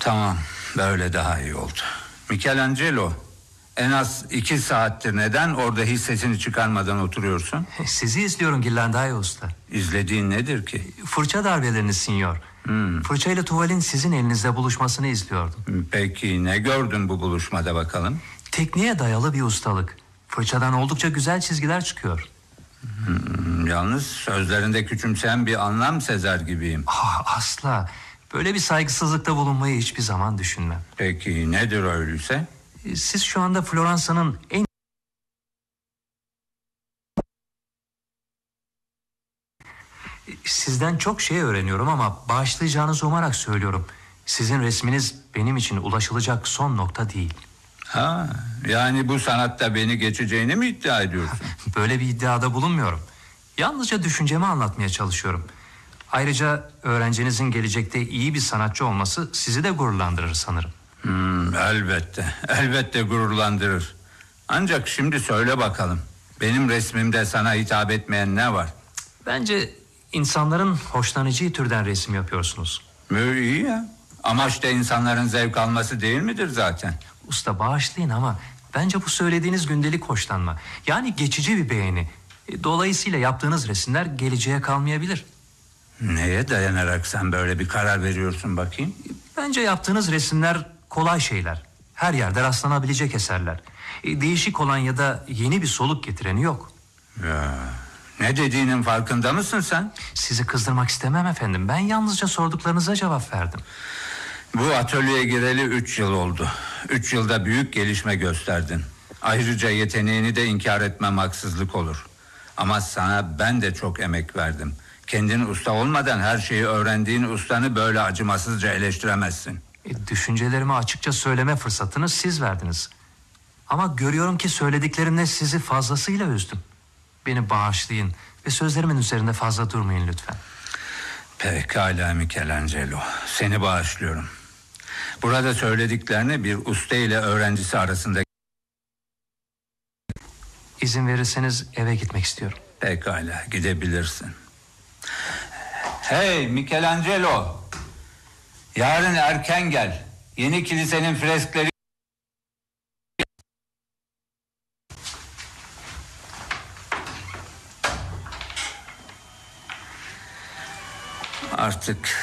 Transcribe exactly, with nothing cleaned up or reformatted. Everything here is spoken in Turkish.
Tamam, böyle daha iyi oldu. Michelangelo, en az iki saattir neden orada hiç sesini çıkarmadan oturuyorsun? Sizi izliyorum Ghirlandaio Usta. İzlediğin nedir ki? Fırça darbeleriniz sinyor. Hmm. Fırçayla tuvalin sizin elinizde buluşmasını izliyordum. Peki ne gördün bu buluşmada bakalım? Tekniğe dayalı bir ustalık. Fırçadan oldukça güzel çizgiler çıkıyor. Hmm, yalnız sözlerinde küçümseyen bir anlam sezer gibiyim. Ah, asla. Böyle bir saygısızlıkta bulunmayı hiçbir zaman düşünmem. Peki nedir öyleyse? Siz şu anda Floransa'nın en... Sizden çok şey öğreniyorum ama bağışlayacağınızı umarak söylüyorum. Sizin resminiz benim için ulaşılacak son nokta değil. Ha, yani bu sanatta beni geçeceğini mi iddia ediyorsun? Böyle bir iddiada bulunmuyorum. Yalnızca düşüncemi anlatmaya çalışıyorum. Ayrıca öğrencinizin gelecekte iyi bir sanatçı olması sizi de gururlandırır sanırım. Hmm, elbette, elbette gururlandırır. Ancak şimdi söyle bakalım, benim resmimde sana hitap etmeyen ne var? Bence insanların hoşlanacağı türden resim yapıyorsunuz. İyi ya, amaç da insanların zevk alması değil midir zaten? Usta bağışlayın ama bence bu söylediğiniz gündelik hoşlanma. Yani geçici bir beğeni. Dolayısıyla yaptığınız resimler geleceğe kalmayabilir. Neye dayanarak sen böyle bir karar veriyorsun bakayım? Bence yaptığınız resimler kolay şeyler. Her yerde rastlanabilecek eserler. Değişik olan ya da yeni bir soluk getireni yok. Ya, ne dediğinin farkında mısın sen? Sizi kızdırmak istemem efendim. Ben yalnızca sorduklarınıza cevap verdim. Bu atölyeye gireli üç yıl oldu. Üç yılda büyük gelişme gösterdin. Ayrıca yeteneğini de inkar etmem haksızlık olur. Ama sana ben de çok emek verdim. Kendin usta olmadan her şeyi öğrendiğin ustanı böyle acımasızca eleştiremezsin. E, düşüncelerimi açıkça söyleme fırsatını siz verdiniz. Ama görüyorum ki söylediklerimle sizi fazlasıyla üzdüm. Beni bağışlayın ve sözlerimin üzerinde fazla durmayın lütfen. Pekala Michelangelo, seni bağışlıyorum. Burada söylediklerini bir usta ile öğrencisi arasında... İzin verirseniz eve gitmek istiyorum. Pekala, gidebilirsin. Hey Michelangelo, yarın erken gel. Yeni kilisenin freskleri... Artık